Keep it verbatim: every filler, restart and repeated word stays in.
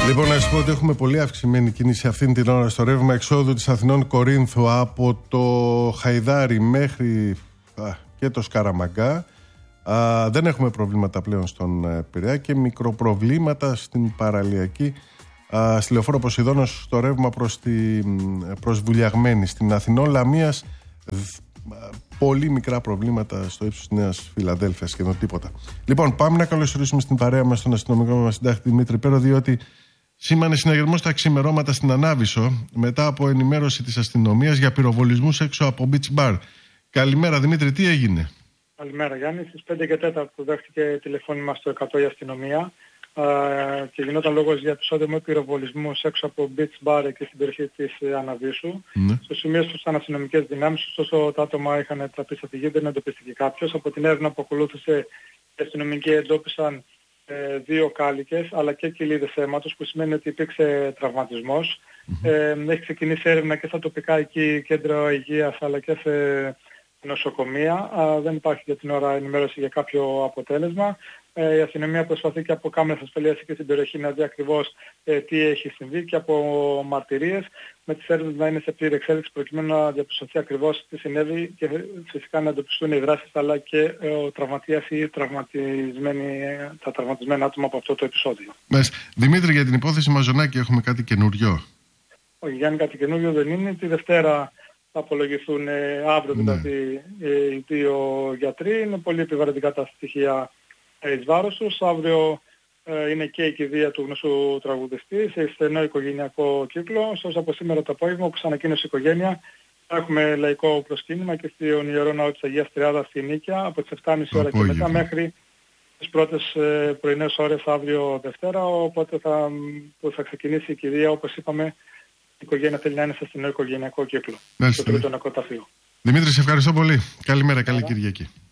Λοιπόν, να σας πω ότι έχουμε πολύ αυξημένη κίνηση αυτήν την ώρα στο ρεύμα εξόδου της Αθηνών Κορίνθου από το Χαϊδάρι μέχρι α, και το Σκαραμαγκά. Α, δεν έχουμε προβλήματα πλέον στον Πειραιά και μικροπροβλήματα στην παραλιακή, α, στη Λεωφόρο Ποσειδώνος στο ρεύμα προς, τη, προς Βουλιαγμένη. Στην Αθηνών Λαμίας πολύ μικρά προβλήματα στο ύψος της Νέας Φιλαδέλφειας, σχεδόν τίποτα. Λοιπόν, πάμε να καλωσορίσουμε στην παρέα μας τον αστυνομικό μας συντάκτη Δημήτρη Πέρο, διότι σήμανε συναγερμός στα ξημερώματα στην Ανάβησο μετά από ενημέρωση της αστυνομίας για πυροβολισμούς έξω από beach bar. Καλημέρα Δημήτρη, τι έγινε? Καλημέρα Γιάννη. Στις πέντε και τέσσερα που δέχτηκε τηλεφώνημα στο εκατό η αστυνομία και γινόταν λόγος για επεισόδιο με πυροβολισμούς έξω από beach bar και στην περιοχή της Αναβίσου. Mm. Στο σημείο στους αστυνομικές δυνάμεις, ωστόσο τα άτομα είχαν τραπεί στα φυγή, δεν εντοπίστηκε κάποιος. Από την έρευνα που ακολούθησε, οι αστυνομικοί εντόπισαν ε, δύο κάλικες αλλά και κοιλίδες αίματος, που σημαίνει ότι υπήρξε τραυματισμός. Mm-hmm. Ε, έχει ξεκινήσει έρευνα και στα τοπικά εκεί κέντρα υγείας αλλά και σε νοσοκομεία. Α, δεν υπάρχει για την ώρα ενημέρωση για κάποιο αποτέλεσμα. Ε, η αστυνομία προσπαθεί και από κάμερες ασφαλείας και στην περιοχή να δει ακριβώς ε, τι έχει συμβεί και από μαρτυρίες, με τις έρευνες να είναι σε πλήρη εξέλιξη προκειμένου να διαπιστωθεί ακριβώς τι συνέβη και φυσικά να εντοπιστούν οι δράσεις αλλά και ε, ο τραυματίας ή τραυματισμένοι, τα τραυματισμένα άτομα από αυτό το επεισόδιο. Μες. Δημήτρη, για την υπόθεση Μαζονάκη έχουμε κάτι καινούριο? Όχι Γιάννη, κάτι καινούριο δεν είναι. Τη Δευτέρα θα απολογηθούν ε, αύριο ναι. δηλαδή ε, οι δύο γιατροί. Είναι πολύ επιβαρυντικά τα στοιχεία ε, εις βάρος τους. Αύριο ε, είναι και η κηδεία του γνωστού τραγουδιστή σε στενό οικογενειακό κύκλο. Ωστόσο από σήμερα το απόγευμα, όπως ανακοίνωσε η οικογένεια, θα έχουμε λαϊκό προσκύνημα και στον Ιερό Ναό της Αγίας Τριάδας στη Νίκαια από τις επτά και μισή ώρα και μετά μέχρι τις πρώτες ε, πρωινές ώρες αύριο Δευτέρα, οπότε θα, που θα ξεκινήσει η κηδεία, όπως είπαμε. Η οικογένεια θέλει να είναι σε στενό οικογενειακό κύκλο. Στο τρίτο νεκροταφείο. Δημήτρη, σε ευχαριστώ πολύ. Καλημέρα, καλή Κυριακή.